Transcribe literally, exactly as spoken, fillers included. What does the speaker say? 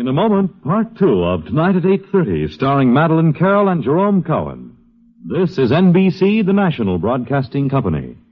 In a moment, part two of Tonight at eight thirty, starring Madeline Carroll and Jerome Cohen. This is N B C, the national broadcasting company.